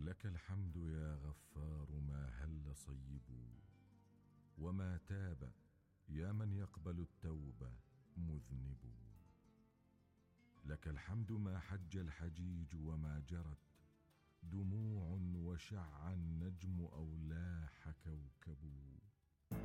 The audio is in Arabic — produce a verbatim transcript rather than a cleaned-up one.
لك الحمد يا غفار ما هل صيب، وما تاب يا من يقبل التوبة مذنب. لك الحمد ما حج الحجيج وما جرت دموع وشع النجم أو لاح كوكب.